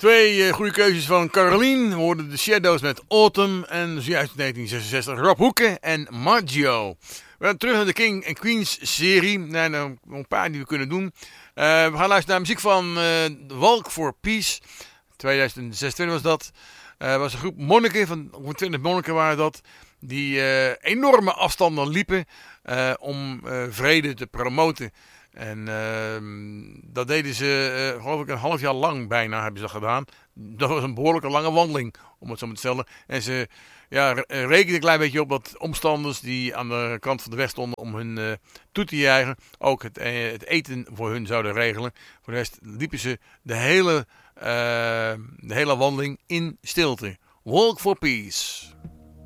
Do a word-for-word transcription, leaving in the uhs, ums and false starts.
Twee uh, goede keuzes van Caroline. We hoorden de Shadows met Autumn. En zojuist in negentien zesenzestig Rob Hoeken en Maggio. We gaan terug naar de King and Queens serie. Nou, nou, een paar die we kunnen doen. Uh, we gaan luisteren naar muziek van uh, Walk for Peace. tweeduizend zesentwintig was dat. Uh, was een groep monniken, van ongeveer twintig monniken waren dat. Die uh, enorme afstanden liepen uh, om uh, vrede te promoten. En uh, dat deden ze, uh, geloof ik, een half jaar lang bijna hebben ze dat gedaan. Dat was een behoorlijke lange wandeling, om het zo maar te stellen. En ze ja, rekenen een klein beetje op dat omstanders die aan de kant van de weg stonden om hun uh, toe te juichen, ook het, uh, het eten voor hun zouden regelen. Voor de rest liepen ze de hele, uh, de hele wandeling in stilte. Walk for Peace.